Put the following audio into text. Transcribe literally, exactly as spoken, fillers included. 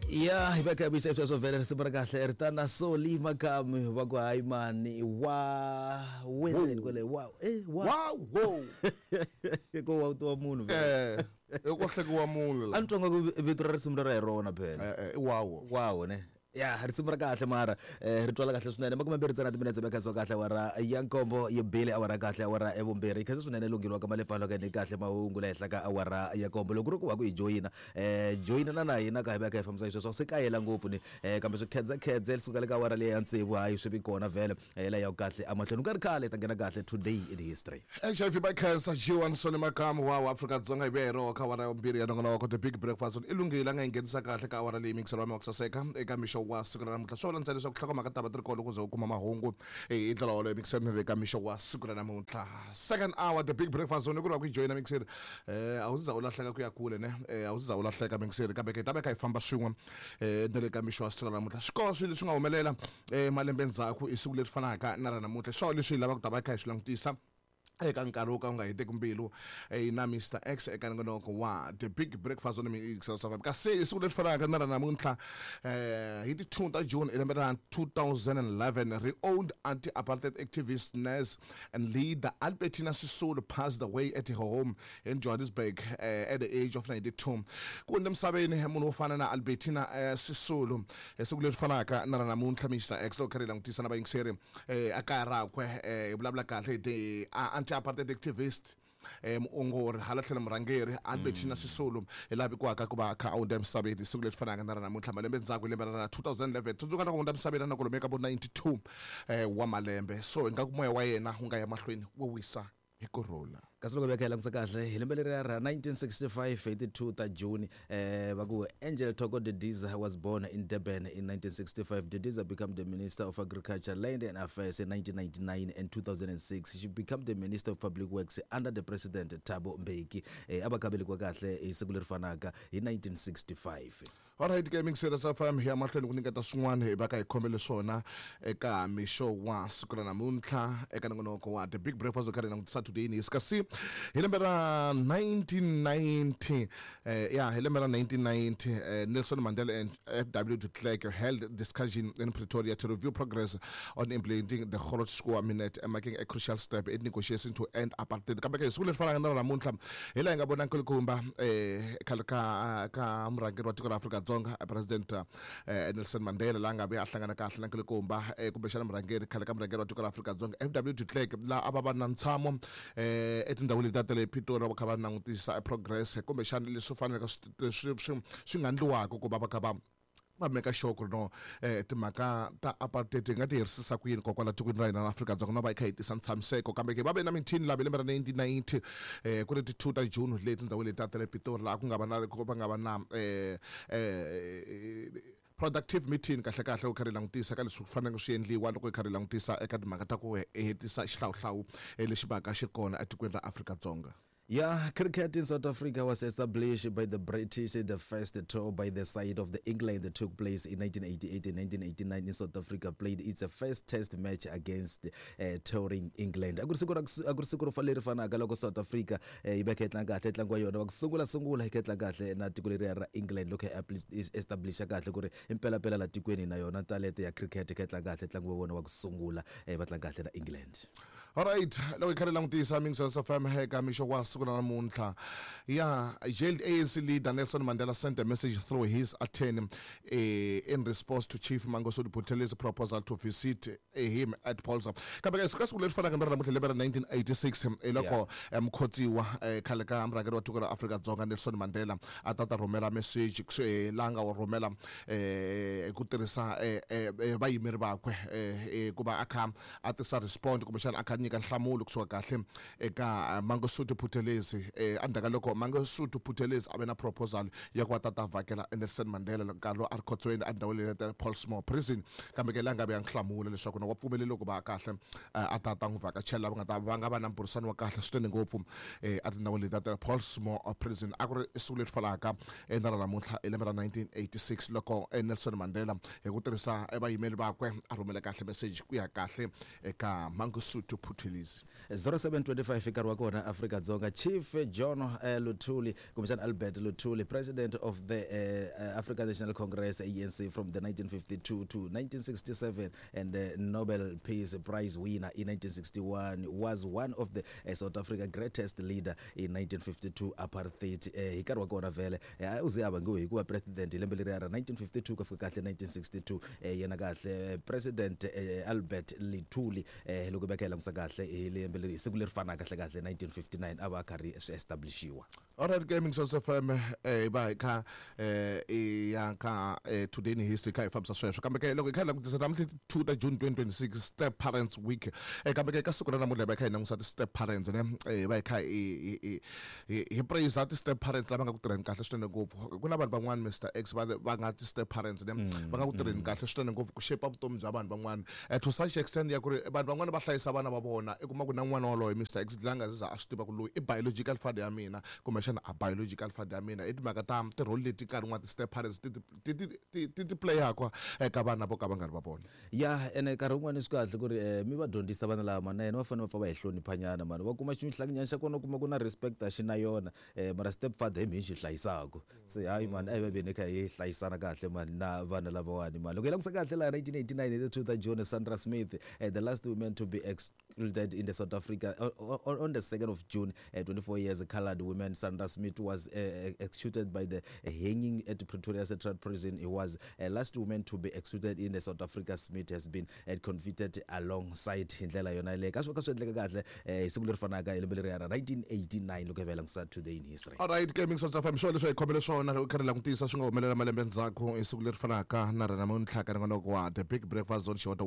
Yeah, ibeka bisefso so vele sibona kahle eritana so lima kami bakwa Hayimani wa wenzeni kwele wow eh wow wow ko wa to munhu eh ekohle kuwa munhu la antonga ku vito ra simra ra rona phela eh wow wow ne ya ri simra kahle mara eh ri twala kahle swinene makume mbirhi tsana timinetse beka so kahle wara ya nkombo ye bile awara kahle awara evumbirhi khase swinene lungilwa ka malefalo ka ni kahle mahungu la ehla ka awara ya nkombo loko ri ku wa ku joina eh joina na na hina ka beka F M sa so se kayela ngopfu ni eh kambe swi khedza khedza lisuka le ka awara le ya ntsevu hayi swi bikona vele eh la ya kahle amahlweni ka ri khale ta ngena kahle today in history H I V by cancer Jiwan Solima Kam wa Africa Dzonga ibero ka wara mbirhi ya nongona ko the big breakfast ilungile nga ingenisa kahle ka awara le mixer wa mokusaseka eka misho wa siku na namuntlha swo landzela leswaku hlakoma ka tava tirikolo kuze u kuma mahungu hi ndlela wale mixer ni eka misho wa siku na namuntlha second hour the big breakfast zone ku ri ku join mixer eh awuziza ulahleka ku ya kule ne eh awuziza ulahleka mixer kambe ke tabe ka ifamba swin'we eh ndele ka misho wa siku na namuntlha xikoxo leswi nga humelela eh malembe ndzhaku isiku leri fanaka na ra namuntlha swo leswi lava ku tava ka hi swilangutisa eka nkarhi wo ka u nga heteki mbilu na Mister X eka ngonoko wa the big breakfast on me Excelsior kasi isiku leri fanaka na ra namuntlha eh hi ti two ta June lembe two thousand eleven re-owned anti-apartheid activist nurse and leader Albertina Sisulu passed away at her home in Johannesburg uh, at the age of ninety-two kunde emsabeni munhu wo fana na Albertina uh, Sisulu isiku leri fanaka na ra namuntlha Mister X lo kharela ngutisa na bayingiseri eh aka rakwe eh vulavula kahle de anti-apartheid activist eh muongori hala tlhela murhangeri Albertina Sisulu elabi kwaka kuba ka awunda emsabeni siku leswi fanaka na ra namuntlha malembe ndzhaku lembe ra two thousand eleven tsundzuka na ku awunda emsabeni na kolomeka bo ninety-two eh wa malembe so ingaku moya wa yena u nga ya mahlweni wo wisa hi kurhula kasi loko vekela ngisa kahle hi lembe leri ra nineteen sixty-five eighty-two ta June eh baku Angel Thoko Didiza was born in Durban in nineteen sixty-five. Didiza became the Minister of Agriculture, Land and Affairs in nineteen ninety-nine and two thousand six. She became the Minister of Public Works under the President Thabo Mbeki. Eh abakabeli kwa kahle isiku leri fanaka in nineteen sixty-five. Alright gaming series of am here mahlweni ku nyiketa swin'wana baka hi khomele swona eka misho wa siku ra namuntlha eka ngonoko wa the big breakfast okari na Saturday ni iskasi hi lembe ra nineteen ninety eh yeah hi lembe ra nineteen ninety uh, Nelson Mandela and F W de Klerk held discussion in Pretoria to review progress on implementing the Groote Schuur Minute and making a crucial step in negotiating to end apartheid. Kambe ke siku leri fanaka na namuntlha hi la nga bona nkulukumba eh khalaka ka murhangeri wa tiko ra Africa Dzonga President uh, Nelson Mandela la nga be a hlangana kahle na nkulukumba eh kumbe xana murhangeri khalaka murhangeri wa tiko ra Africa Dzonga F W de Klerk la ababa na ntshamo eh etindhawu leti ta le Pretoria va kha va langutisa progress kumbe xana leswi faneleke swi swi nga ndliwaka ku va va kha va va make sure ku no eh timhaka ta apartheid nga ti herisisa ku yini kokwala tikweni ra hina na Africa Dzonga no va ikha hitisa ntshamiseko kambe ke va be na meeting la lembe ra nineteen ninety eh ku ri ti two ta June leti ndhawu leti ta le Pretoria la ku nga va na ku va nga va na eh eh productive meeting kahle kahle u kharela ngutisa ka leswi kufanele swi endliwa loko u kharela ngutisa eka timhaka ta ku hetisa xihlawuhlawu lexi va ka xi kona etikweni ra Africa Dzonga. Yeah, cricket in South Africa was established by the British. The first tour by the side of the England that took place in nineteen eighty-eight and nineteen eighty-nine in South Africa played its first test match against uh, touring England. Agurisukuru faleri fanaka loko South Africa ibekhetla kahle tlangwa yona wakusungula sungula ikhetla kahle na tiko leri ra England loko is establish kahle ku ri impela pela la tikweni na yona talente ya cricket ikhetla kahle tlangwa wona wakusungula batlanga kahle na England. All right, loko ikhalela ngutisa mingso sa fam heka misho wa siku na namuntlha yeah jailed A N C leader Nelson Mandela sent a message through his attorney uh, in response to Chief Mangosuthu Buthelez's proposal to visit uh, him at Paulsa. Kambe ke siku leri fanaka na namuntlha lembe ra nineteen eighty-six eloko mkhotsiwa khale ka murhangeri wa tiko ra Africa Dzonga Nelson Mandela a tata rhumela message la nga wa rhumela eh ku tirhisa vayimeri vakwe eh ku va akha a tisa respond kumbe xana akha nyika nhlamulo kusuka kahle eka Mangosuthu Buthelezi eh andaka loko Mangosuthu Buthelezi abena proposal ya ku tata vhakela Nelson Mandela nkalo arkhotsweni andawule le Paulsmoor prison kambe ke la nga be nhlamulo leswaku no wa pfumelele ku ba kahle a tata nguvaka chela va nga ta va nga va na mburisano wa kahle switene ngopfu eh atindawule le Paulsmoor prison akuri isule falaka endara namuntlha elembe ra nineteen eighty-six loko Nelson Mandela hi ku tirhisa vayimeli vakwe a rhumela kahle message ku ya kahle eka Mangosuthu Phuthelezi zero seven two five ikarwa kona Africa Dzonga. Chief John uh, Luthuli kumshana Albert Luthuli, president of the uh, African National Congress A N C from the nineteen fifty-two to nineteen sixty-seven and the Nobel Peace Prize winner in nineteen sixty-one, was one of the uh, South Africa greatest leader in nineteen fifty-two apartheid. uh, ikarwa kona vele uh, uziyaba nguye kuba president lembelera nineteen fifty-two kufika kahle nineteen sixty-two. uh, yena kahle uh, president uh, Albert Luthuli uh, lokubekela ngusakahle lembelera isiku lerifana kahle kahle nineteen fifty-nine abakhari establishiwa. Alright, gaming source F M eh ba ka eh yanka today in history ka ifamsa swesho kambe ke lokho ikhala ukuthi namhla two June twenty twenty-six step parents week eh kambe ke ka siku la namuhla ba khaya nangusathi step parents ne eh ba khaya i praise that step parents laba ngakutrain kahle swinene ngopfu kunabantu ban'wana Mister X ba ngathi step parents ne ba ngakutrain kahle swinene ngopfu ku shape up vutomi bya abantu ban'wana eh to such extent ya ku ri abantu ban'wana ba hlayisa abana ba bona ekuma ku na n'wana wolowo Mister X dlanga ziza ashitiba ku loyi i biological father ya mina kumbe a biological father ya mina it maka ta ti role leti ka rin'wana ti step parents ti ti ti ti play yakwa eka vana vo ka va nga ri va bona ya ene nkarhi wun'wana swi kahle ku ri mi va dyondzisa vana lava mana yena va fanele va pfa va hi hloniphanyana mani va kuma xinhlanganyana xa kona kuma ku na respect a xi na yona eh mara step father hi mi xi hlayisaka se hayi mani a hi va bene kha hi hlayisana kahle mani na vana lavawani mani loko hi langusa kahle la nineteen eighty-nine the two June Sandra Smith uh, the last woman to be excluded in the South Africa on, on the second of June uh, twenty-four years colored woman Sandra Smith was uh, executed by the uh, hanging at Pretoria Central Prison. He was the uh, last woman to be executed in the South Africa. Smith has been uh, convicted alongside indlela yona le kasho kasho endleka kahle isiku lerifana ka elembelera nineteen eighty-nine lokuvela ngisa today in history. All right, gaming source I'm sure leswo ikhomela swona ukharela ngutisa swi nga humelela malembe ndzhaku isiku lerifana ka na rena muntlhaka ngana kwa the big breakfast zone show